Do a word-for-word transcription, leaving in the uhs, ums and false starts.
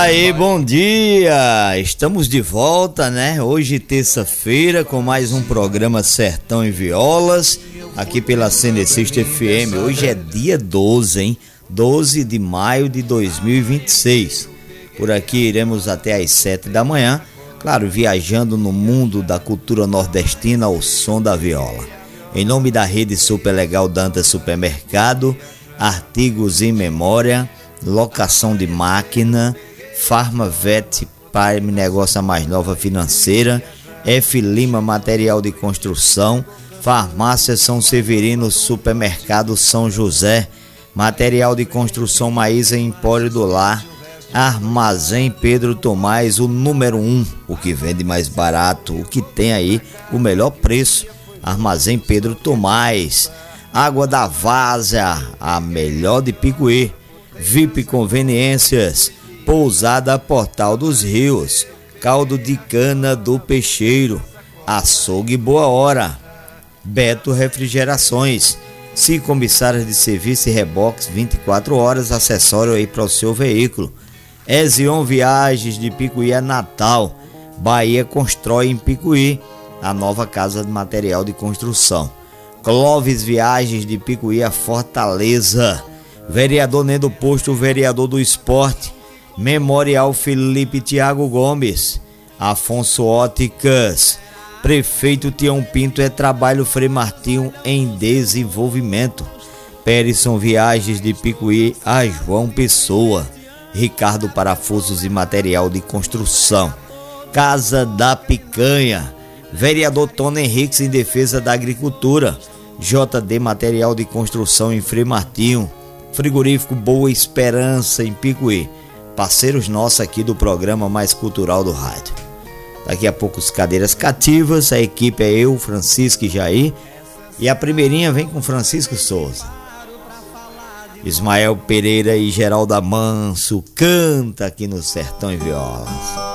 Aí, bom dia! Estamos de volta, né? Hoje, terça-feira, com mais um programa Sertão em Violas, aqui pela Cenecista F M. Hoje é dia doze, hein? doze de maio de dois mil e vinte e seis. Por aqui iremos até às sete da manhã, claro, viajando no mundo da cultura nordestina ao som da viola. Em nome da rede Super Legal Dantas Supermercado, Artigos em Memória, Locação de Máquina, Farmavet Prime Negócio Mais Nova Financeira, F Lima Material de Construção, Farmácia São Severino, Supermercado São José, Material de Construção Maísa Empório do Lar, Armazém Pedro Tomás, o número um, o que vende mais barato, o que tem aí o melhor preço, Armazém Pedro Tomás. Água da Várzea, a melhor de Picuí. V I P Conveniências, Pousada Portal dos Rios, Caldo de Cana do Peixeiro, Açougue Boa Hora, Beto Refrigerações, Cicomissárias de Serviço e Reboques vinte e quatro horas, acessório aí para o seu veículo. Ezion Viagens de Picuí a Natal, Bahia Constrói em Picuí, a nova casa de material de construção. Clóvis Viagens de Picuí a Fortaleza, Vereador Nendo Posto, Vereador do Esporte, Memorial Felipe Tiago Gomes, Afonso Óticas, Prefeito Tião Pinto é Trabalho Frei Martinho em Desenvolvimento, Perisson Viagens de Picuí a João Pessoa, Ricardo Parafusos e Material de Construção, Casa da Picanha, Vereador Tony Henriques em Defesa da Agricultura, J D Material de Construção em Frei Martinho, Frigorífico Boa Esperança em Picuí, parceiros nossos aqui do programa mais cultural do rádio. Daqui a pouco as cadeiras cativas, a equipe é eu, Francisco e Jair, e a primeirinha vem com Francisco Souza. Ismael Pereira e Geralda Manso canta aqui no Sertão em Violas.